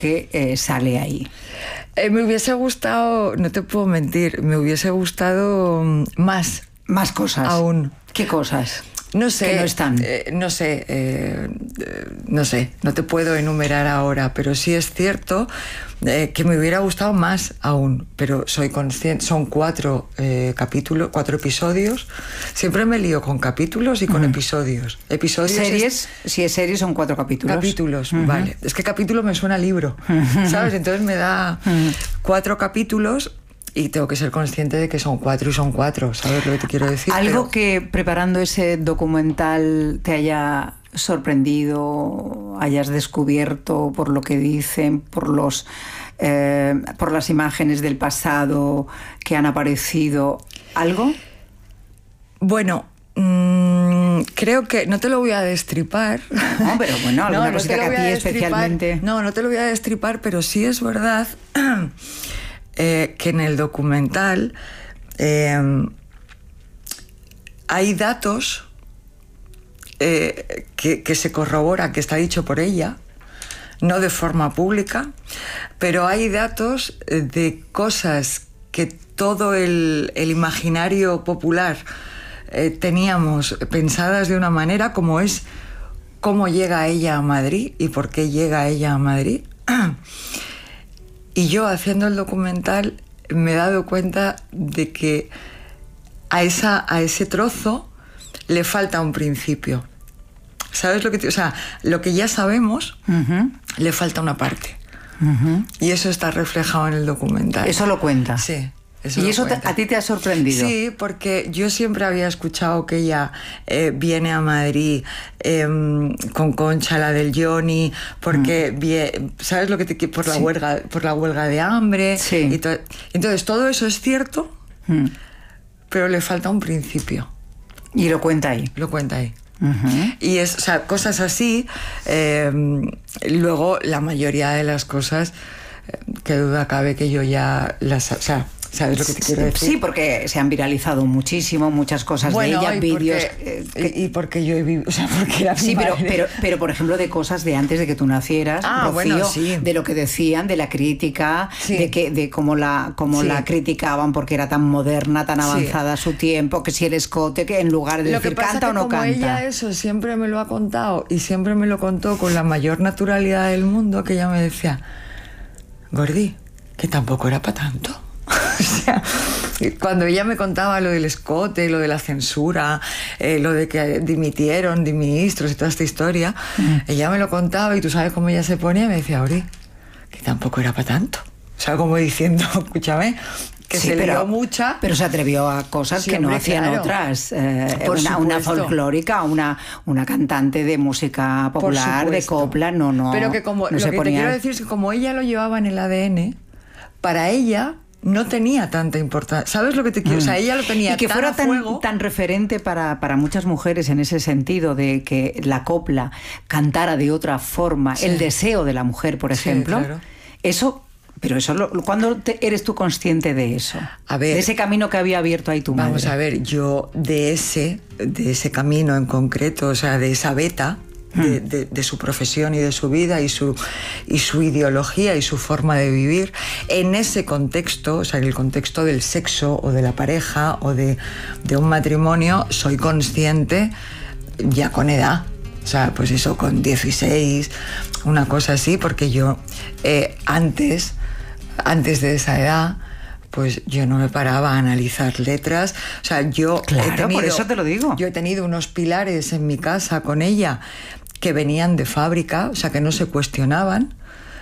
que sale ahí. Me hubiese gustado, no te puedo mentir, me hubiese gustado más. Más cosas. Aún. ¿Qué cosas? No sé. Que no están. No sé, no te puedo enumerar ahora, pero sí es cierto que me hubiera gustado más aún, pero soy consciente, son 4 capítulos, 4 episodios. Siempre me lío con capítulos y con episodios. ¿Series? Si es serie son 4 capítulos. Capítulos, vale. Es que capítulo me suena a libro, ¿sabes? Entonces me da 4 capítulos. Y tengo que ser consciente de que son 4 y son 4, ¿sabes lo que te quiero decir? ¿Algo que preparando ese documental te haya sorprendido, hayas descubierto por lo que dicen, por las imágenes del pasado que han aparecido? ¿Algo? Bueno, creo que no te lo voy a destripar. No, pero bueno, alguna cosita que a ti especialmente. No te lo voy a destripar, pero sí es verdad que en el documental hay datos que se corrobora, que está dicho por ella, no de forma pública, pero hay datos de cosas que todo el imaginario popular teníamos pensadas de una manera, como es cómo llega ella a Madrid y por qué llega ella a Madrid. Y yo, haciendo el documental, me he dado cuenta de que a ese trozo le falta un principio. ¿Sabes lo que o sea, lo que ya sabemos, le falta una parte. Y eso está reflejado en el documental. ¿Eso lo cuenta? Sí. ¿Y eso a ti te ha sorprendido? Sí, porque yo siempre había escuchado que ella viene a Madrid con Concha, la del Johnny, porque ¿sabes lo que te por la huelga de hambre? Sí. Entonces todo eso es cierto, pero le falta un principio. Y lo cuenta ahí. Lo cuenta ahí. Y o sea, cosas así. Luego la mayoría de las cosas, qué duda cabe que yo ya las, o sea, ¿sabes lo que te quiero decir? Sí, porque se han viralizado muchísimo, muchas cosas de ella, vídeos. Y porque yo he vivido, o sea, porque era sí, pero por ejemplo, de cosas de antes de que tú nacieras, Rocío, bueno, sí. De lo que decían, de la crítica, sí. de cómo la criticaban porque era tan moderna, tan avanzada a su tiempo, que si el escote, que en lugar de decir canta o no canta. Ella eso siempre me lo ha contado y siempre me lo contó con la mayor naturalidad del mundo, que ella me decía, Gordi, que tampoco era para tanto. O sea, cuando ella me contaba lo del escote, lo de la censura, lo de que dimitieron de ministros y toda esta historia, ella me lo contaba y tú sabes cómo ella se ponía y me decía, Ori, que tampoco era para tanto. O sea, como diciendo, escúchame, que sí, se le dio mucha. Pero se atrevió a cosas que no hacían otras. Una folclórica, una cantante de música popular, de copla, no. Pero que como no lo que te quiero decir es que como ella lo llevaba en el ADN, para ella no tenía tanta importancia. ¿Sabes lo que te quiero? O sea, ella lo tenía tan a fuego. Y que fuera tan referente para muchas mujeres en ese sentido, de que la copla cantara de otra forma, sí. El deseo de la mujer, por ejemplo. Sí, claro. Eso... Pero eso, ¿cuándo eres tú consciente de eso? A ver, de ese camino que había abierto ahí tu madre. Vamos a ver, yo de ese camino en concreto, o sea, de esa beta, de su profesión y de su vida y su ideología y su forma de vivir, en ese contexto, o sea, en el contexto del sexo o de la pareja o de un matrimonio, soy consciente ya con edad. O sea, pues eso, con 16, una cosa así, porque yo antes de esa edad, pues yo no me paraba a analizar letras. O sea, yo por eso te lo digo. Yo he tenido unos pilares en mi casa con ella que venían de fábrica, o sea, que no se cuestionaban.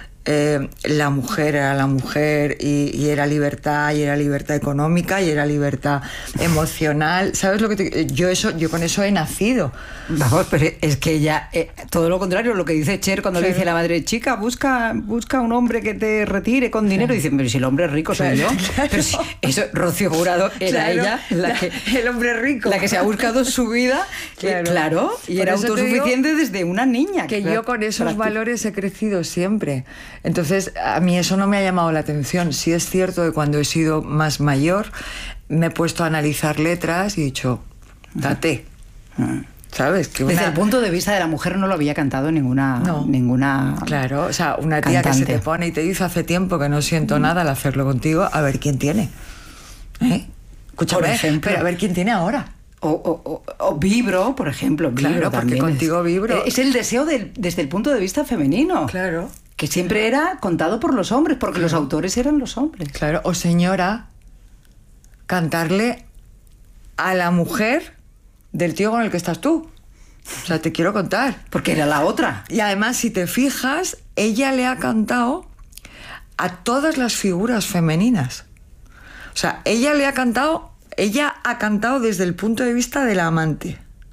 La mujer era la mujer y era libertad, y era libertad económica, y era libertad emocional. ¿Sabes lo que yo con eso he nacido? Vamos, pero es que ella, todo lo contrario, lo que dice Cher cuando le dice a la madre, chica, busca un hombre que te retire con dinero. Y dicen, pero si el hombre rico soy yo. Claro. Pero si eso, Rocío Jurado era ella el hombre rico, la que se ha buscado su vida, claro, y por era autosuficiente desde una niña. Que yo con esos valores he crecido siempre. Entonces, a mí eso no me ha llamado la atención. Sí es cierto que cuando he sido más mayor me he puesto a analizar letras y he dicho, date. ¿sabes? Que Desde el punto de vista de la mujer no lo había cantado ninguna... Claro, o sea, una tía cantante. que se te pone y te dice hace tiempo que no siento nada al hacerlo contigo, a ver quién tiene. Escúchame, por ejemplo, pero a ver quién tiene ahora. O vibro, por ejemplo. Claro, Vibro porque también contigo vibro. Es el deseo desde el punto de vista femenino. Claro. Que siempre era contado por los hombres, porque los autores eran los hombres. Claro, o señora, cantarle a la mujer del tío con el que estás tú. O sea, te quiero contar. Porque era la otra. Y además, si te fijas, ella le ha cantado a todas las figuras femeninas. O sea, ella ha cantado desde el punto de vista de la amante.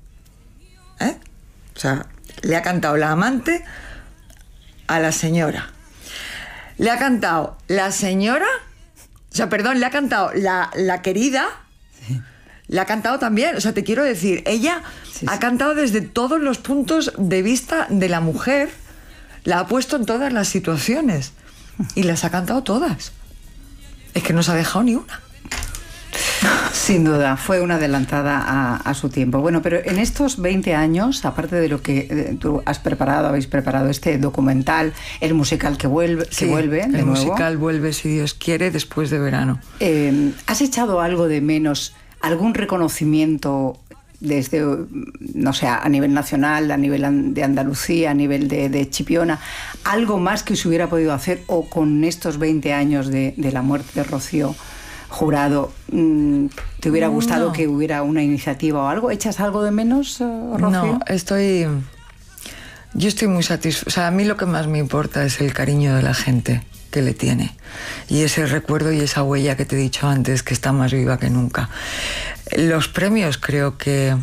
O sea, le ha cantado la amante a la señora. Le ha cantado la señora, le ha cantado la querida, sí. Le ha cantado también, o sea, te quiero decir, ella ha cantado desde todos los puntos de vista de la mujer, la ha puesto en todas las situaciones y las ha cantado todas. Es que no se ha dejado ni una. Sin duda, fue una adelantada a su tiempo. Bueno, pero en estos 20 años, aparte de lo que tú habéis preparado este documental, el musical que vuelve de nuevo. El musical vuelve, si Dios quiere, después de verano. ¿Has echado algo de menos, algún reconocimiento desde, no sé, a nivel nacional, a nivel de Andalucía, a nivel de Chipiona, algo más que se hubiera podido hacer, o con estos 20 años de la muerte de Rocío Jurado, ¿te hubiera gustado que hubiera una iniciativa o algo? ¿Echas algo de menos, Rocío? No, yo estoy muy satisfecha. O sea, a mí lo que más me importa es el cariño de la gente que le tiene. Y ese recuerdo y esa huella que te he dicho antes, que está más viva que nunca. Los premios, creo que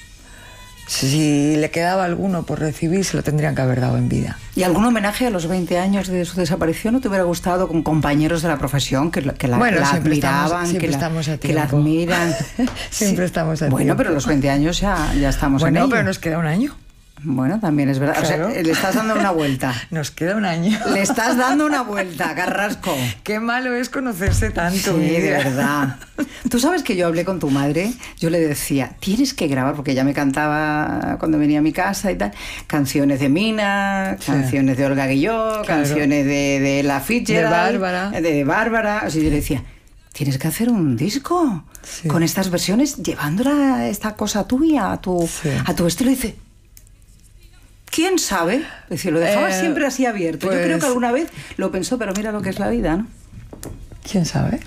si le quedaba alguno por recibir, se lo tendrían que haber dado en vida. ¿Y algún homenaje a los 20 años de su desaparición no te hubiera gustado, con compañeros de la profesión que la admiraban, que la admiran? Siempre estamos a tiempo. Bueno, pero los 20 años ya estamos en ello. Bueno, pero nos queda un año. Bueno, también es verdad. Claro. O sea, le estás dando una vuelta. Nos queda un año. Le estás dando una vuelta, Carrasco. Qué malo es conocerse tanto. Sí, de verdad. Tú sabes que yo hablé con tu madre, yo le decía, tienes que grabar, porque ella me cantaba cuando venía a mi casa y tal, canciones de Mina, canciones de Olga Guilló, canciones de La Fitzgerald, de Bárbara. O sea, yo le decía, tienes que hacer un disco con estas versiones, llevándola esta cosa tuya a tu estilo. Y dice, ¿quién sabe? Es decir, lo dejaba siempre así abierto. Yo creo que alguna vez lo pensó, pero mira lo que es la vida, ¿no? ¿Quién sabe?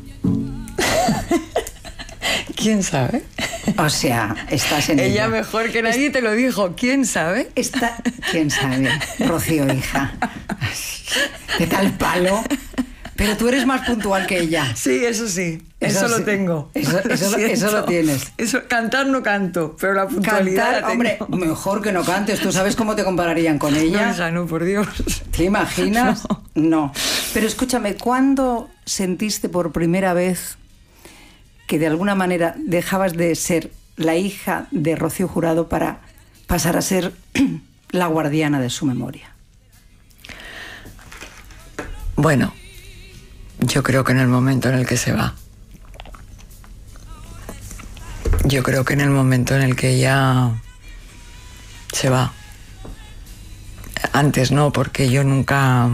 ¿Quién sabe? O sea, estás en ella mejor que nadie te lo dijo. ¿Quién sabe? ¿Quién sabe? Rocío, hija. De tal palo. Pero tú eres más puntual que ella. Sí, eso sí. Eso lo tengo. Eso lo tienes. Cantar no canto, pero la puntualidad la tengo. Hombre, mejor que no cantes. ¿Tú sabes cómo te compararían con ella? No, hija, no, por Dios. ¿Te imaginas? No. Pero escúchame, ¿cuándo sentiste por primera vez que de alguna manera dejabas de ser la hija de Rocío Jurado para pasar a ser la guardiana de su memoria? Bueno, yo creo que en el momento en el que se va. Yo creo que en el momento en el que ella se va. Antes no, porque yo nunca...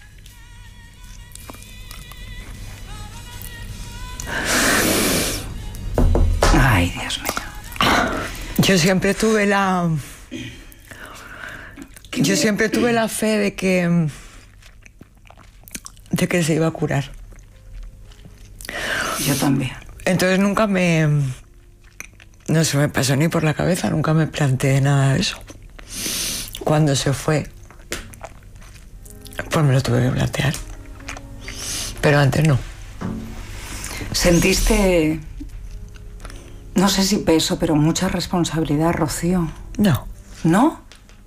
Ay, Dios mío. Yo siempre tuve la fe de que se iba a curar. Yo también. Entonces nunca no se me pasó ni por la cabeza, nunca me planteé nada de eso. Cuando se fue, pues me lo tuve que plantear. Pero antes no. ¿Sentiste, no sé si peso, pero mucha responsabilidad, Rocío? No. ¿No?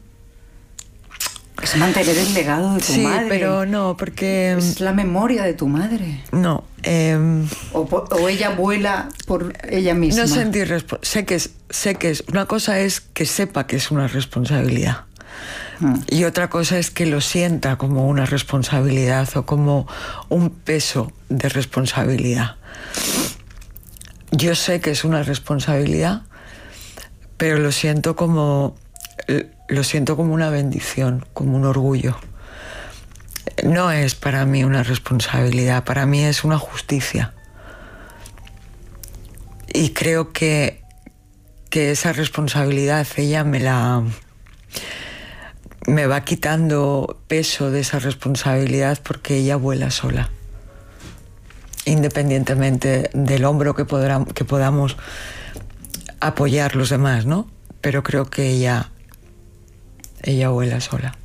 Es mantener el legado de tu madre. Sí, pero no, porque... Es la memoria de tu madre. No. O ella vuela por ella misma. No sentir sé que es... Una cosa es que sepa que es una responsabilidad. Y otra cosa es que lo sienta como una responsabilidad o como un peso de responsabilidad. Yo sé que es una responsabilidad, pero lo siento como una bendición, como un orgullo. No es para mí una responsabilidad, para mí es una justicia. Y creo que esa responsabilidad ella me va quitando peso de esa responsabilidad, porque ella vuela sola, independientemente del hombro que podamos apoyar los demás, ¿no? Pero creo que ella vuela sola.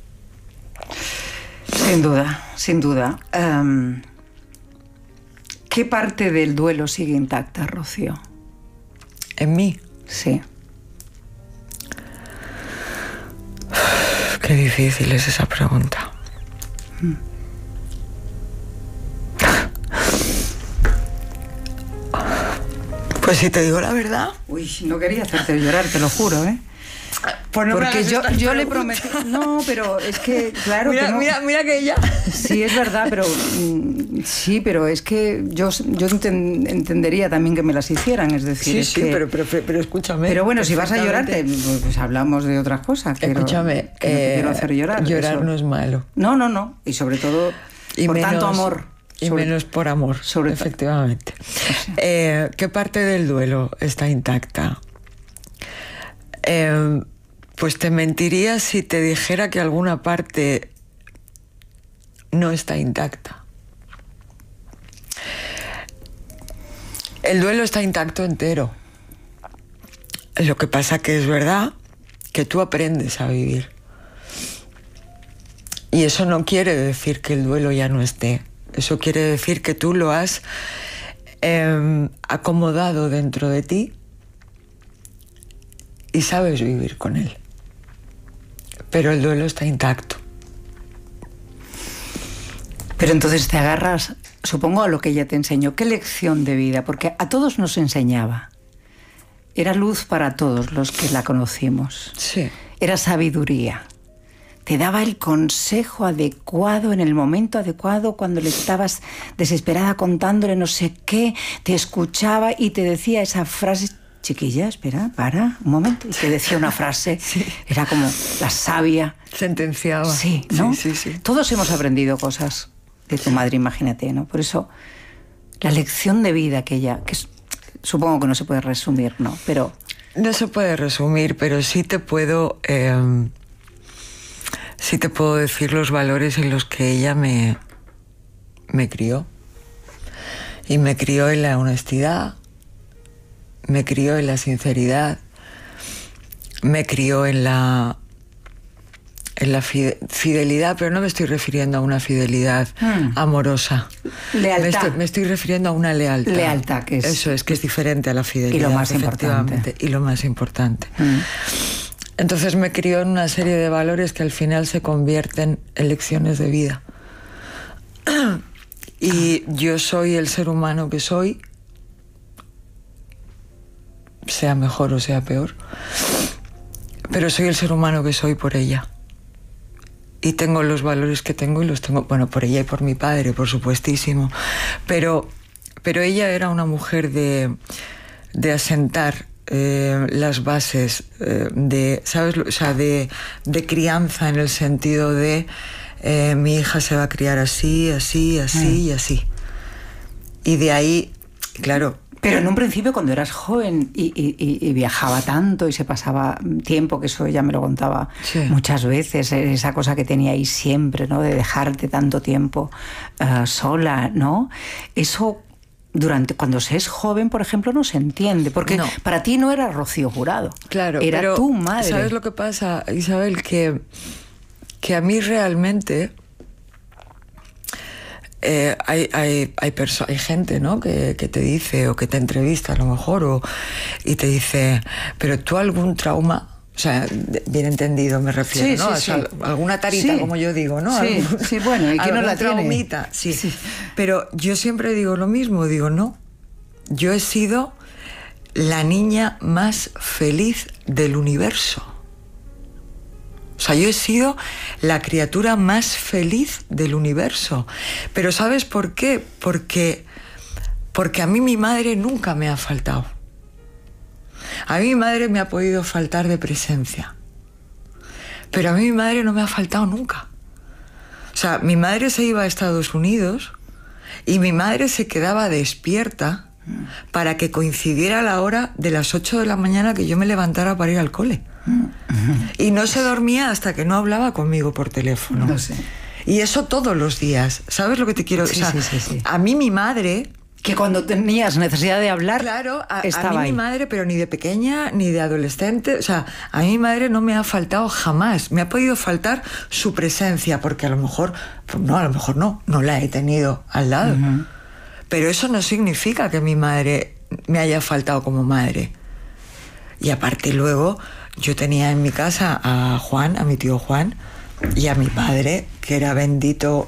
Sin duda, sin duda. ¿Qué parte del duelo sigue intacta, Rocío? ¿En mí? Sí. Qué difícil es esa pregunta. Pues si te digo la verdad... Uy, no quería hacerte llorar, te lo juro, ¿eh? Pues no, porque yo le prometí... No, pero es que, claro... Mira que ella... Sí, es verdad, pero... Sí, pero es que yo entendería también que me las hicieran, es decir... Sí, pero escúchame... Pero bueno, si vas a llorarte, pues hablamos de otras cosas. Escúchame... Que no te quiero hacer llorar. Llorar eso. No es malo. No. Y sobre todo, por tanto amor. Y menos por amor, efectivamente. O sea. ¿Qué parte del duelo está intacta? Pues te mentiría si te dijera que alguna parte no está intacta. El duelo está intacto entero. Lo que pasa que es verdad que tú aprendes a vivir. Y eso no quiere decir que el duelo ya no esté. Eso quiere decir que tú lo has acomodado dentro de ti y sabes vivir con él. Pero el duelo está intacto. Pero entonces te agarras, supongo, a lo que ella te enseñó. ¿Qué lección de vida? Porque a todos nos enseñaba. Era luz para todos los que la conocimos. Sí. Era sabiduría. Te daba el consejo adecuado en el momento adecuado, cuando le estabas desesperada contándole no sé qué, te escuchaba y te decía esa frase: chiquilla, espera, para un momento. Y te decía una frase, sí. Era como la sabia. Sentenciaba. Sí, ¿no? Sí. Todos hemos aprendido cosas de tu madre, imagínate, ¿no? Por eso, la lección de vida que ella... supongo que no se puede resumir, ¿no? Pero... No se puede resumir, pero sí te puedo decir los valores en los que ella me crió. Y me crió en la honestidad, me crió en la sinceridad, me crió en la fidelidad, pero no me estoy refiriendo a una fidelidad amorosa. Lealtad. Me estoy refiriendo a una lealtad. Lealtad, que es... Eso es, que es diferente a la fidelidad. Y lo más importante. Y lo más importante. Entonces me crió en una serie de valores que al final se convierten en lecciones de vida. Y yo soy el ser humano que soy, sea mejor o sea peor, pero soy el ser humano que soy por ella. Y tengo los valores que tengo, y los tengo, bueno, por ella y por mi padre, por supuestísimo. Pero ella era una mujer de asentar las bases de, ¿sabes? O sea, de crianza, en el sentido de mi hija se va a criar así y así. Y de ahí, claro... Pero en un principio, cuando eras joven y viajaba tanto y se pasaba tiempo, que eso ella me lo contaba muchas veces, esa cosa que teníais siempre, ¿no? De dejarte tanto tiempo sola, ¿no? Eso, cuando se es joven, por ejemplo, no se entiende, porque para ti no era Rocío Jurado. Claro, era pero tu madre. ¿sabes lo que pasa, Isabel? Que a mí realmente... hay gente, ¿no? que te dice, o que te entrevista a lo mejor, y te dice, pero tú algún trauma, o sea, bien entendido me refiero, ¿no? Sí. Alguna tarita, como yo digo, ¿no? Sí, bueno, ¿y quién no la tiene? Traumita, sí. Pero yo siempre digo lo mismo, digo, no, yo he sido la niña más feliz del universo. O sea, yo he sido la criatura más feliz del universo. Pero ¿sabes por qué? Porque a mí mi madre nunca me ha faltado. A mí mi madre me ha podido faltar de presencia, pero a mí mi madre no me ha faltado nunca. O sea, mi madre se iba a Estados Unidos y mi madre se quedaba despierta para que coincidiera la hora de las 8 de la mañana que yo me levantara para ir al cole. Y no se dormía hasta que no hablaba conmigo por teléfono. No sé. Y eso todos los días. ¿Sabes lo que te quiero decir? Sí, sí. A mí mi madre... Que cuando tenías necesidad de hablar, claro, estaba a mí ahí. mi madre, pero ni de pequeña ni de adolescente, o sea, a mí mi madre no me ha faltado jamás. Me ha podido faltar su presencia, porque a lo mejor, pues no, a lo mejor no la he tenido al lado. Pero eso no significa que mi madre me haya faltado como madre. Y aparte luego, yo tenía en mi casa a Juan, a mi tío Juan, y a mi padre, que era bendito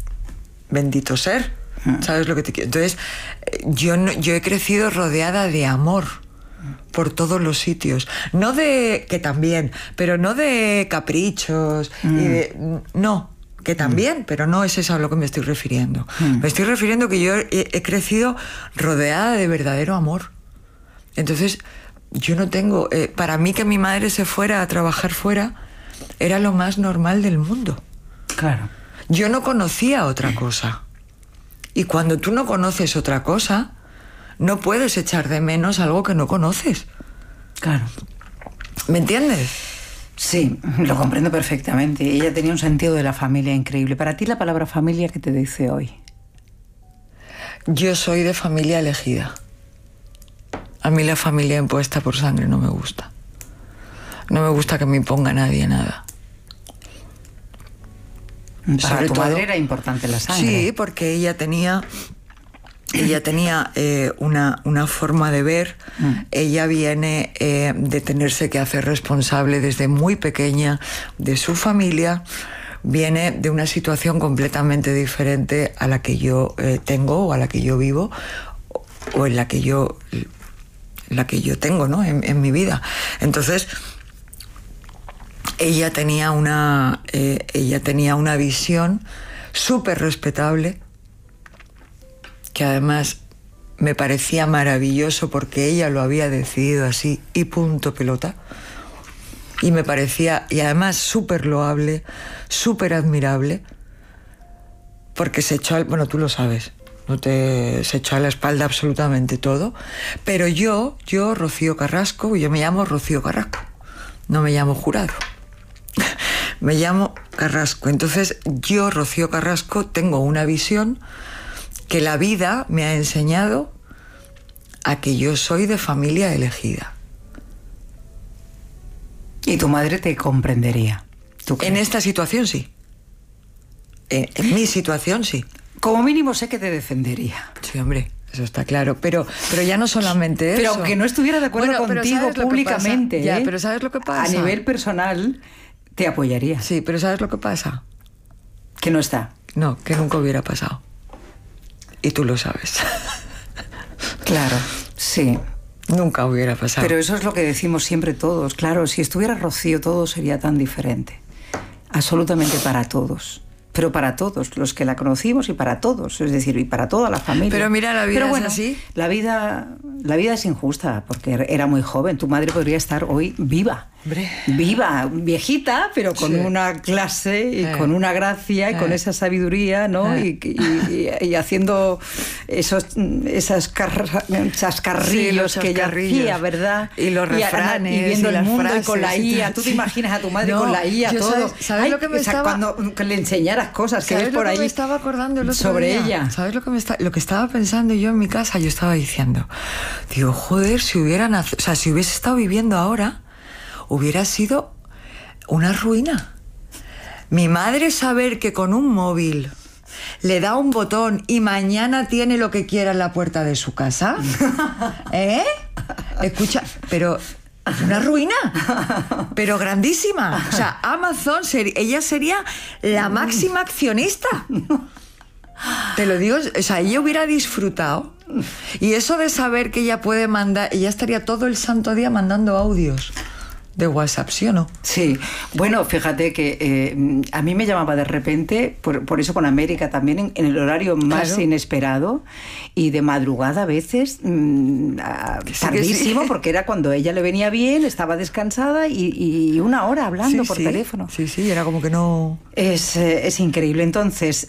ser. ¿Sabes lo que te quiero? Entonces, yo he crecido rodeada de amor por todos los sitios. No de... que también, pero no de caprichos. No, que también, pero no es eso a lo que me estoy refiriendo. Me estoy refiriendo que yo he crecido rodeada de verdadero amor. Entonces, yo no tengo... para mí que mi madre se fuera a trabajar fuera era lo más normal del mundo. Claro. Yo no conocía otra cosa. Y cuando tú no conoces otra cosa, no puedes echar de menos algo que no conoces. Claro. ¿Me entiendes? Sí, lo comprendo perfectamente. Ella tenía un sentido de la familia increíble. Para ti, la palabra familia, ¿qué te dice hoy? Yo soy de familia elegida. A mí la familia impuesta por sangre no me gusta. No me gusta que me imponga nadie nada. Para tu madre era importante la sangre. Sí, porque ella tenía una forma de ver. Ella viene de tenerse que hacer responsable desde muy pequeña de su familia. Viene de una situación completamente diferente a la que yo tengo, o a la que yo vivo, o en la que yo tengo, ¿no? en mi vida. Entonces, ella tenía una visión súper respetable, que además me parecía maravilloso porque ella lo había decidido así y punto pelota. Y me parecía, y además súper loable, súper admirable, porque se echó, bueno, tú lo sabes, se echó a la espalda absolutamente todo. Pero yo, Rocío Carrasco, yo me llamo Rocío Carrasco, no me llamo Jurado. Me llamo Carrasco. Entonces yo, Rocío Carrasco, tengo una visión que la vida me ha enseñado a que yo soy de familia elegida. ¿Y tu madre te comprendería? ¿Tú crees? En esta situación sí. En mi situación sí. Como mínimo sé que te defendería. Sí, hombre, eso está claro. Pero ya no solamente eso. Pero aunque no estuviera de acuerdo contigo públicamente, ya, pero ¿sabes lo que pasa? A nivel personal, te apoyaría. Sí, pero ¿sabes lo que pasa? Que no está. No, que nunca hubiera pasado. Y tú lo sabes. Claro, sí. Nunca hubiera pasado. Pero eso es lo que decimos siempre todos. Claro, si estuviera Rocío, todo sería tan diferente. Absolutamente para todos. Pero para todos, los que la conocimos y para todos, es decir, y para toda la familia. Pero mira, la vida es así. La vida es injusta, porque era muy joven. Tu madre podría estar hoy viva. Hombre. Viva, viejita, pero con una clase y con una gracia y con esa sabiduría, ¿no? Y haciendo esos chascarrillos sí, que ella hacía, ¿verdad? Y los refranes. Y viendo y el mundo frases, y con la IA. Tú te imaginas a tu madre con la IA, todo. ¿Sabes lo que me estaba... Cuando le enseñaras cosas que ves por ahí. Me estaba acordando el otro sobre día? ella. ¿Sabes lo que estaba pensando yo en mi casa? Yo estaba diciendo, digo, joder, si hubiese estado viviendo ahora, hubiera sido una ruina. Mi madre saber que con un móvil le da un botón y mañana tiene lo que quiera en la puerta de su casa. Escucha, pero una ruina, pero grandísima. O sea, Amazon, ella sería la máxima accionista. Te lo digo, o sea, ella hubiera disfrutado. Y eso de saber que ella puede mandar, ella estaría todo el santo día mandando audios de WhatsApp, ¿sí o no? Sí, bueno, fíjate que a mí me llamaba de repente, por eso con América también, en el horario más inesperado y de madrugada a veces, tardísimo, sí. Porque era cuando ella le venía bien, estaba descansada y una hora hablando por teléfono. Sí, era como que no... Es increíble. Entonces,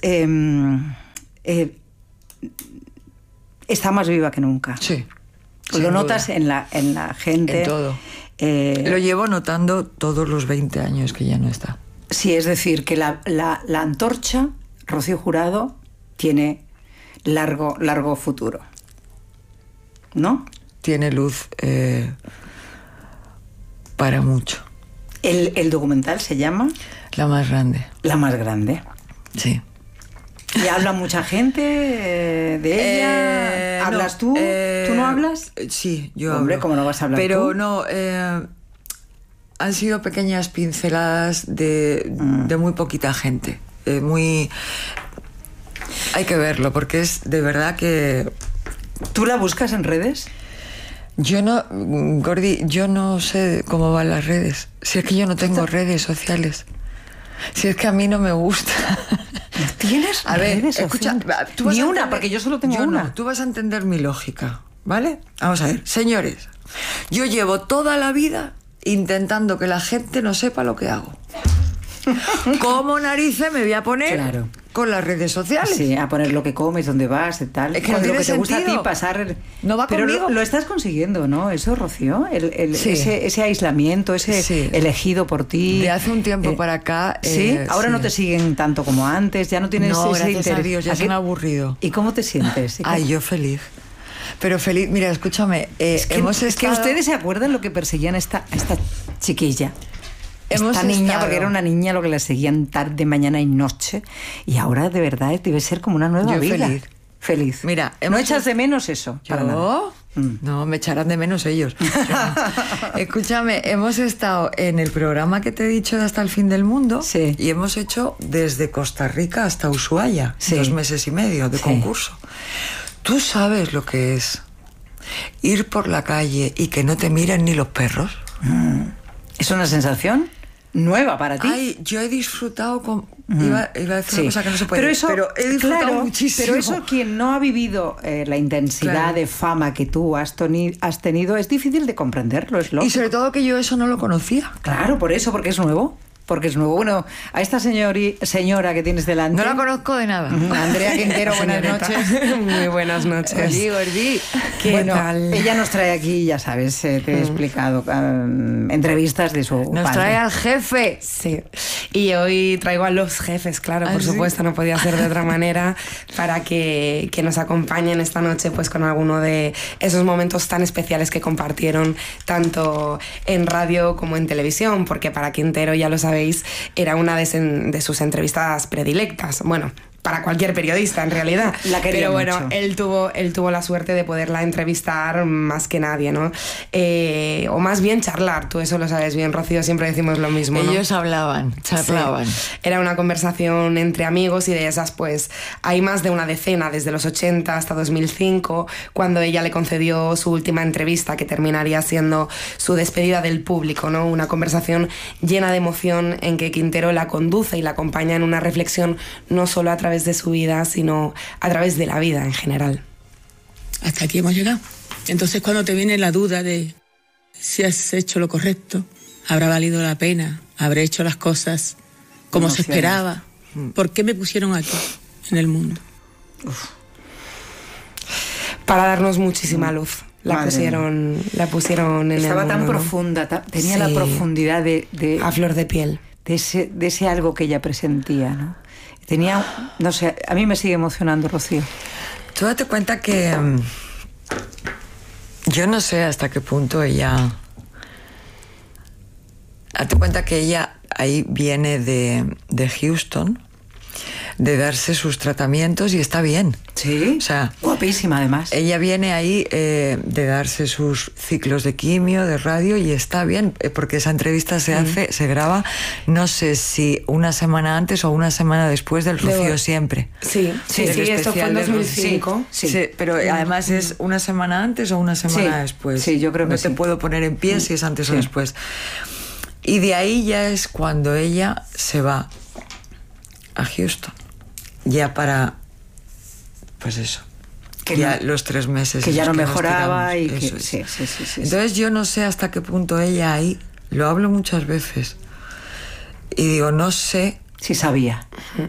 está más viva que nunca. Sí. Lo notas en la gente. En todo. Lo llevo notando todos los 20 años que ya no está. Sí, es decir, que la antorcha, Rocío Jurado, tiene largo futuro. ¿No? Tiene luz para mucho. ¿El documental se llama? La más grande. La más grande. Sí. ¿Y habla mucha gente de ella? ¿Hablas no, tú? ¿Tú no hablas? Sí, yo Hombre, hablo. ¿cómo no vas a hablar Pero tú? no, han sido pequeñas pinceladas de muy poquita gente. Hay que verlo, porque es de verdad que... ¿Tú la buscas en redes? Yo no, Gordi, yo no sé cómo van las redes. Si es que yo no tengo redes sociales. Si es que a mí no me gusta. ¿No tienes a ver, redes escucha, sociales? tú vas Ni a una, entender, porque yo solo tengo una. No, tú vas a entender mi lógica, ¿vale? Vamos a ver, señores, yo llevo toda la vida intentando que la gente no sepa lo que hago. ¿Cómo narices me voy a poner con las redes sociales? Sí, a poner lo que comes, dónde vas y tal. Es que no tiene lo que te sentido. gusta a ti pasar... No va pero conmigo. Lo estás consiguiendo, ¿no? Eso, Rocío, sí. ese aislamiento, ese elegido por ti. De hace un tiempo para acá... ¿Sí? Ahora no te siguen tanto como antes, ya no tienes ese interés. No, a Dios, ya se me ha aburrido. ¿Y cómo te sientes? Ay, yo feliz. Pero feliz, mira, escúchame, es que ustedes se acuerdan lo que perseguían a esta chiquilla. Esta niña, porque era una niña lo que la seguían tarde, mañana y noche, y ahora de verdad debe ser como una nueva vida. Feliz. Mira, ¿no echas de menos eso? Para nada. No, me echarán de menos ellos. Escúchame, hemos estado en el programa que te he dicho de Hasta el Fin del Mundo, y hemos hecho desde Costa Rica hasta Ushuaia, 2 meses y medio de concurso. ¿Tú sabes lo que es ir por la calle y que no te miren ni los perros? ¿Es una sensación nueva para ti? Ay, yo he disfrutado con... Iba a decir una cosa que no se puede, pero he disfrutado muchísimo. Pero eso, quien no ha vivido la intensidad de fama que tú has tenido, es difícil de comprenderlo, es lógico. Y sobre todo que yo eso no lo conocía. Claro, por eso, porque es nuevo. Porque es nuevo. Bueno, a esta señora que tienes delante... No la conozco de nada. Andrea Quintero, buenas noches. Muy buenas noches. Gordi. ¿Qué tal? Ella nos trae aquí, ya sabes, te he explicado, entrevistas de su Nos padre. trae al jefe. Sí. Y hoy traigo a los jefes, claro, por supuesto, no podía ser de otra manera, para que nos acompañen esta noche pues con alguno de esos momentos tan especiales que compartieron tanto en radio como en televisión, porque para Quintero, ya lo sabéis, era una de sus entrevistas predilectas. Bueno, para cualquier periodista en realidad. La quería pero bueno, mucho. él tuvo la suerte de poderla entrevistar más que nadie, ¿no? O más bien charlar, tú eso lo sabes bien, Rocío, siempre decimos lo mismo, ¿no? Ellos charlaban. Sí. Era una conversación entre amigos, y de esas pues hay más de una decena, desde los 80 hasta 2005, cuando ella le concedió su última entrevista, que terminaría siendo su despedida del público, ¿no? Una conversación llena de emoción en que Quintero la conduce y la acompaña en una reflexión no solo a través de su vida, sino a través de la vida en general. Hasta aquí hemos llegado. Entonces, cuando te viene la duda de si has hecho lo correcto, habrá valido la pena, habré hecho las cosas como se esperaba, ¿por qué me pusieron aquí en el mundo? Para darnos muchísima luz. La pusieron en el mundo. Estaba tan profunda, tenía la profundidad de a flor de piel. De ese algo que ella presentía, ¿no? Tenía, no sé, a mí me sigue emocionando, Rocío. Tú date cuenta que yo no sé hasta qué punto ella... Date cuenta que ella ahí viene de Houston, de darse sus tratamientos, y está bien. Sí, o sea, guapísima además. Ella viene ahí de darse sus ciclos de quimio, de radio, y está bien, porque esa entrevista se graba, no sé si una semana antes o una semana después del Rocío Siempre. Sí, esto fue en 2005. Sí, pero además es una semana antes o una semana después. Sí, yo creo que no te puedo poner en pie si es antes o después. Y de ahí ya es cuando ella se va a Houston. Ya para, pues eso, que ya los 3 meses. Que ya no mejoraba y que... Sí. Entonces yo no sé hasta qué punto ella ahí, lo hablo muchas veces, y digo, no sé... Si sabía.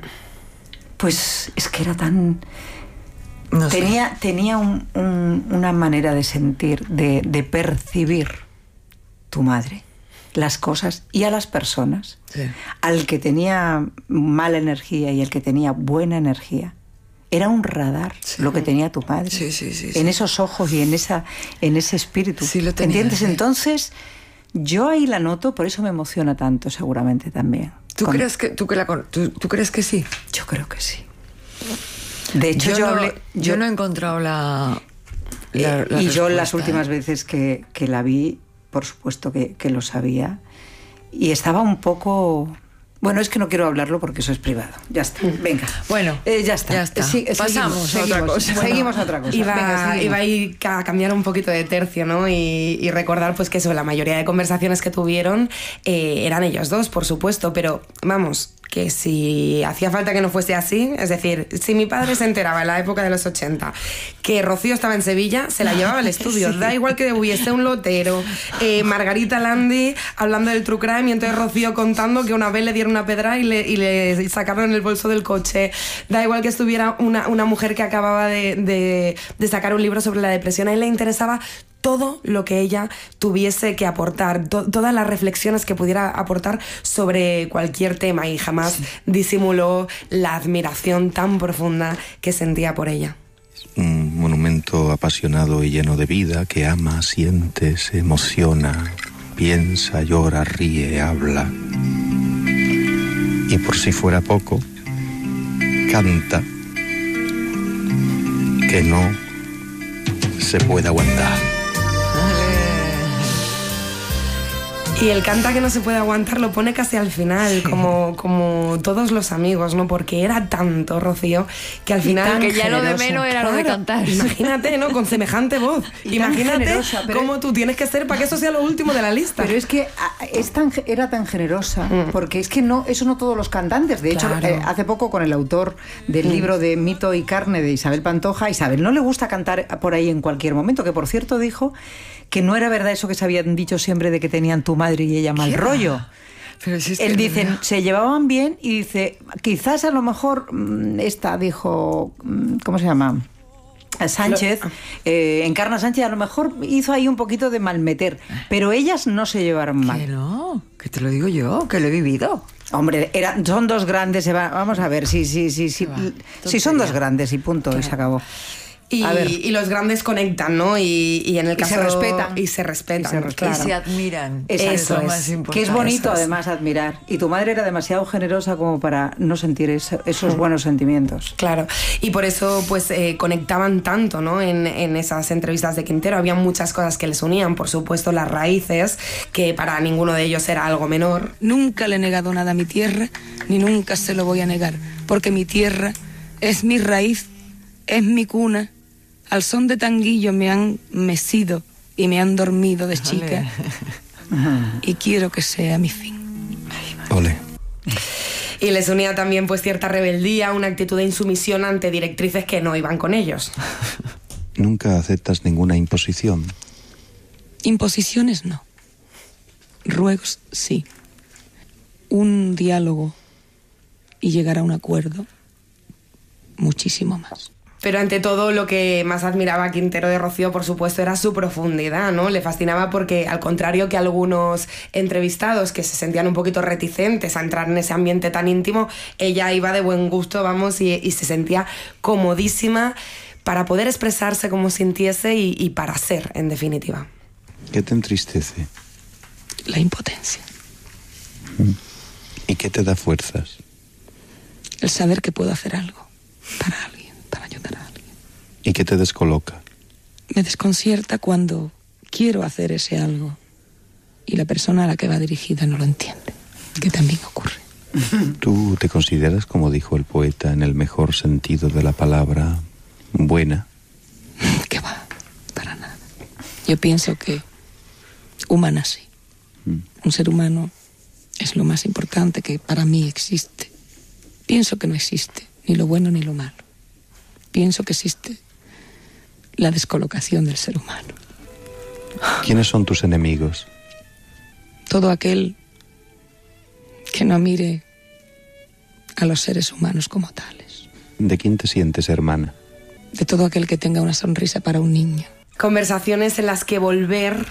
Pues es que era tan... No tenía una manera de sentir, de percibir tu madre, las cosas y a las personas. Sí. Al que tenía mala energía y al que tenía buena energía. Era un radar lo que tenía tu madre. Sí. En esos ojos y en ese espíritu. Sí, lo tenía, ¿Entiendes? sí. Entonces, yo ahí la noto, por eso me emociona tanto, seguramente también. ¿Tú crees que sí? Yo creo que sí. De hecho, yo no he encontrado la y yo respuesta, las últimas veces que la vi, por supuesto que lo sabía. Y estaba un poco... Bueno, es que no quiero hablarlo porque eso es privado. Ya está. Venga. Bueno, ya está. Pasamos a otra cosa. Seguimos a otra cosa. Iba a ir a cambiar un poquito de tercio, ¿no? Y recordar pues que eso, la mayoría de conversaciones que tuvieron eran ellos dos, por supuesto, pero vamos, que si hacía falta que no fuese así, es decir, si mi padre se enteraba en la época de los 80 que Rocío estaba en Sevilla, se la llevaba al estudio. Sí. Da igual que hubiese un lotero, Margarita Landi hablando del true crime y entonces Rocío contando que una vez le dieron una pedra y le sacaron el bolso del coche. Da igual que estuviera una mujer que acababa de sacar un libro sobre la depresión. A él le interesaba todo lo que ella tuviese que aportar, todas las reflexiones que pudiera aportar sobre cualquier tema, y jamás disimuló la admiración tan profunda que sentía por ella. Un monumento apasionado y lleno de vida, que ama, siente, se emociona, piensa, llora, ríe, habla. Y por si fuera poco, canta que no se puede aguantar. Y el canta que no se puede aguantar lo pone casi al final, sí. como todos los amigos, ¿no? Porque era tanto, Rocío, que al final... Que ya lo de menos era lo de cantar. Imagínate, ¿no? Con semejante voz. Imagínate cómo tú tienes que ser para que eso sea lo último de la lista. Pero es que era tan generosa, porque es que eso no todos los cantantes. De hecho, hace poco con el autor del libro de Mito y Carne de Isabel Pantoja, Isabel no le gusta cantar por ahí en cualquier momento, que por cierto dijo que no era verdad eso que se habían dicho siempre de que tenían tu madre y ella mal rollo. Pero si es él dice, se llevaban bien y dice, quizás a lo mejor dijo, ¿cómo se llama? Sánchez, Encarna Sánchez, a lo mejor hizo ahí un poquito de malmeter, pero ellas no se llevaron mal. Que no, que te lo digo yo, que lo he vivido. Hombre, son dos grandes, vamos a ver, si son dos grandes y punto, claro. Y se acabó. Y los grandes conectan, ¿no? Y en el caso... se respetan. Y se respetan, claro. Y se admiran. Eso es más importante. Que es bonito, además, admirar. Y tu madre era demasiado generosa como para no sentir esos buenos sentimientos. Claro. Y por eso, pues, conectaban tanto, ¿no? En esas entrevistas de Quintero. Había muchas cosas que les unían. Por supuesto, las raíces, que para ninguno de ellos era algo menor. Nunca le he negado nada a mi tierra, ni nunca se lo voy a negar. Porque mi tierra es mi raíz, es mi cuna. Al son de tanguillo me han mecido y me han dormido de chica. Y quiero que sea mi fin. Ole. Y les unía también pues cierta rebeldía, una actitud de insumisión ante directrices que no iban con ellos. ¿Nunca aceptas ninguna imposición? Imposiciones no. Ruegos sí. Un diálogo y llegar a un acuerdo, muchísimo más. Pero ante todo lo que más admiraba a Quintero de Rocío, por supuesto, era su profundidad, ¿no? Le fascinaba porque, al contrario que algunos entrevistados que se sentían un poquito reticentes a entrar en ese ambiente tan íntimo, ella iba de buen gusto, vamos, y se sentía comodísima para poder expresarse como sintiese y para ser, en definitiva. ¿Qué te entristece? La impotencia. ¿Y qué te da fuerzas? El saber que puedo hacer algo para alguien, para ayudar a alguien. ¿Y qué te descoloca? Me desconcierta cuando quiero hacer ese algo y la persona a la que va dirigida no lo entiende, que también ocurre. ¿Tú te consideras, como dijo el poeta, en el mejor sentido de la palabra, buena? ¿Qué va? Para nada. Yo pienso que humana sí. Un ser humano es lo más importante que para mí existe. Pienso que no existe ni lo bueno ni lo malo. Pienso que existe la descolocación del ser humano. ¿Quiénes son tus enemigos? Todo aquel que no mire a los seres humanos como tales. ¿De quién te sientes hermana? De todo aquel que tenga una sonrisa para un niño. Conversaciones en las que volver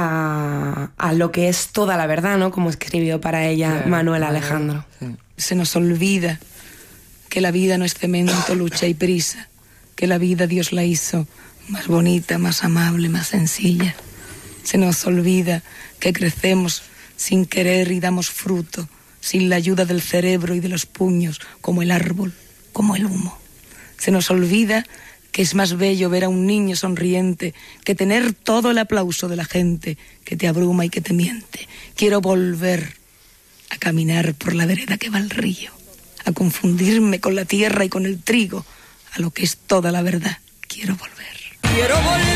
a lo que es toda la verdad, ¿no? Como escribió para ella Manuel Alejandro. Sí. Se nos olvida que la vida no es cemento, lucha y prisa, que la vida Dios la hizo más bonita, más amable, más sencilla. Se nos olvida que crecemos sin querer y damos fruto, sin la ayuda del cerebro y de los puños, como el árbol, como el humo. Se nos olvida que es más bello ver a un niño sonriente que tener todo el aplauso de la gente que te abruma y que te miente. Quiero volver a caminar por la vereda que va al río, a confundirme con la tierra y con el trigo, a lo que es toda la verdad. Quiero volver. Quiero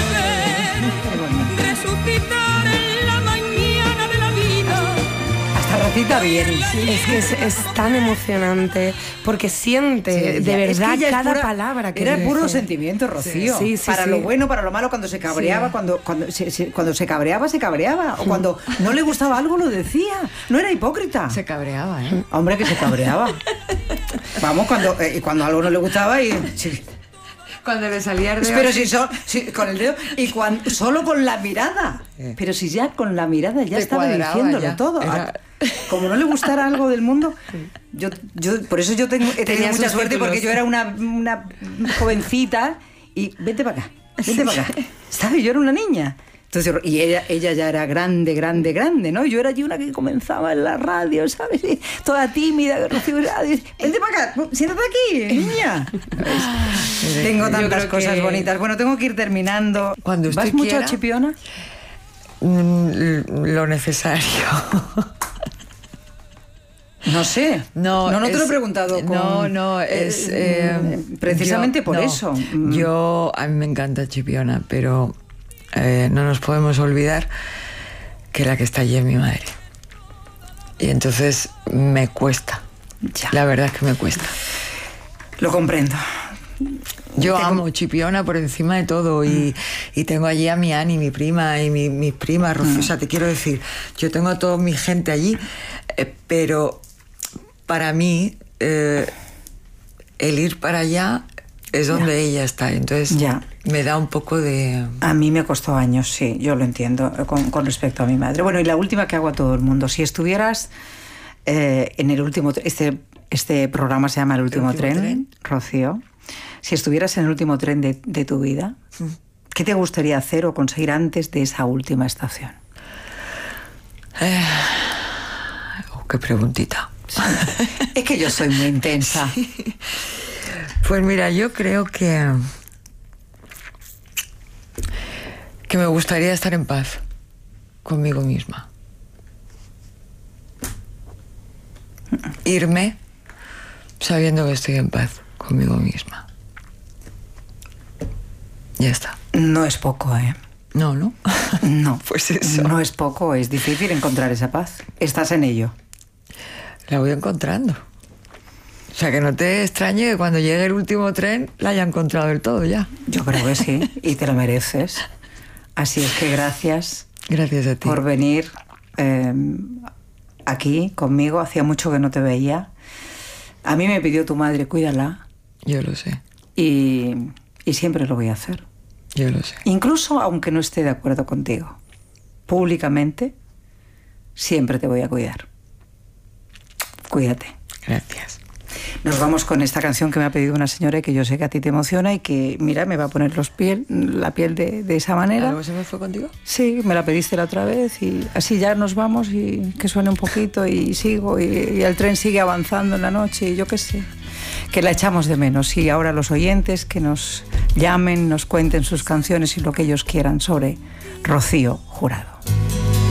volver, resucitar en la mañana de la vida. Hasta recita bien. Es que es tan emocionante porque siente de verdad cada palabra que era dice. puro sentimiento, Rocío. Sí, sí, para sí. lo bueno, para lo malo, cuando se cabreaba, cuando se cabreaba. O cuando no le gustaba algo, lo decía. No era hipócrita. Se cabreaba, ¿eh? Hombre, que se cabreaba. Vamos, cuando algo no le gustaba y... Sí. Cuando le salía el dedo. Pero si con el dedo y solo con la mirada. Pero si ya con la mirada ya Te estaba cuadraba diciéndolo ya. todo. Era... Como no le gustara algo del mundo, yo por eso he tenido Tenía mucha sus suerte, títulos. porque yo era una jovencita y vete para acá, ¿sabes? Yo era una niña. Entonces, y ella ya era grande, ¿no? Yo era allí una que comenzaba en la radio, ¿sabes? Y toda tímida, Rocío, vente para acá, siéntate aquí, niña. Tengo tantas cosas bonitas. Bueno, tengo que ir terminando. Cuando usted ¿Vas mucho quiera. a Chipiona? Lo necesario. No sé. No te lo he preguntado. Es... precisamente por eso. A mí me encanta Chipiona, pero no nos podemos olvidar que la que está allí es mi madre. Y entonces me cuesta. Ya. La verdad es que me cuesta. Lo comprendo. Yo amo Chipiona por encima de todo y tengo allí a mi Ani, mi prima y mis primas, Rocío. O sea, te quiero decir, yo tengo a toda mi gente allí, pero para mí el ir para allá es donde ella está. Entonces me da un poco de... A mí me costó años, sí, yo lo entiendo con respecto a mi madre. Bueno, y la última que hago a todo el mundo. Si estuvieras en el último... Este programa se llama El último tren, Rocío. Si estuvieras en el último tren de tu vida, ¿qué te gustaría hacer o conseguir antes de esa última estación? Qué preguntita. Sí. Es que yo soy muy intensa. Sí. Pues mira, yo creo que me gustaría estar en paz conmigo misma. Irme sabiendo que estoy en paz conmigo misma. Ya está. No es poco, ¿eh? No, ¿no? No. Pues eso. No es poco, es difícil encontrar esa paz. Estás en ello. La voy encontrando. O sea, que no te extrañe que cuando llegue el último tren la haya encontrado del todo ya. Yo creo que sí, y te lo mereces. Así es que gracias. Gracias a ti. Por venir aquí conmigo. Hacía mucho que no te veía. A mí me pidió tu madre, cuídala. Yo lo sé. Y siempre lo voy a hacer. Yo lo sé. Incluso aunque no esté de acuerdo contigo. Públicamente, siempre te voy a cuidar. Cuídate. Gracias. Nos vamos con esta canción que me ha pedido una señora y que yo sé que a ti te emociona y que, mira, me va a poner la piel de esa manera. ¿Algo se me fue contigo? Sí, me la pediste la otra vez y así ya nos vamos y que suene un poquito y sigo y el tren sigue avanzando en la noche y yo qué sé, que la echamos de menos. Y ahora los oyentes que nos llamen, nos cuenten sus canciones y lo que ellos quieran sobre Rocío Jurado.